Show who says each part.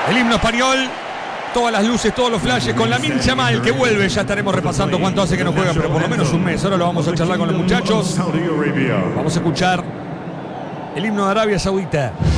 Speaker 1: El himno español. Todas las luces, todos los flashes con Lamine Yamal que vuelve. Ya estaremos repasando cuánto hace que no juega, pero por lo menos un mes. Ahora lo vamos a charlar con los muchachos. Vamos a escuchar el himno de Arabia Saudita.